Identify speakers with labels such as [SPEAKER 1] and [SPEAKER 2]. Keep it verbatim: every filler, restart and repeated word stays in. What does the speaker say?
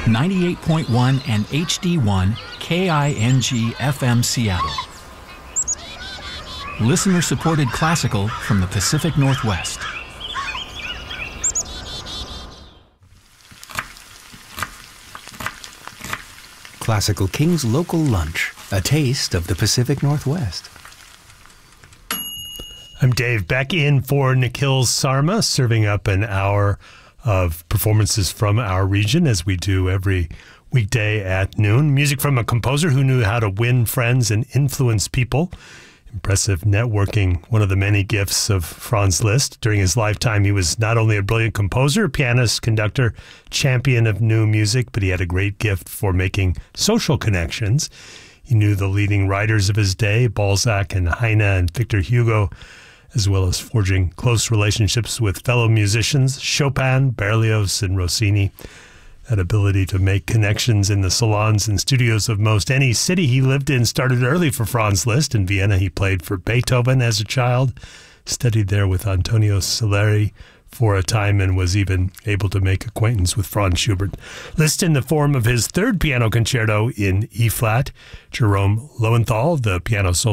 [SPEAKER 1] ninety-eight point one and H D one K I N G F M Seattle. Listener-supported classical from the Pacific Northwest.
[SPEAKER 2] Classical King's Local Lunch, a taste of the Pacific Northwest.
[SPEAKER 3] I'm Dave, back in for Nikhil Sarma, serving up an hour of performances from our region, as we do every weekday at noon. Music from a composer who knew how to win friends and influence people. Impressive networking, one of the many gifts of Franz Liszt. During his lifetime, he was not only a brilliant composer, pianist, conductor, champion of new music, but he had a great gift for making social connections. He knew the leading writers of his day, Balzac and Heine and Victor Hugo, as well as forging close relationships with fellow musicians, Chopin, Berlioz, and Rossini. That ability to make connections in the salons and studios of most any city he lived in started early for Franz Liszt. In Vienna, he played for Beethoven as a child, studied there with Antonio Salieri for a time, and was even able to make acquaintance with Franz Schubert. Liszt in the form of his third piano concerto in E-flat. Jerome Lowenthal, the piano solo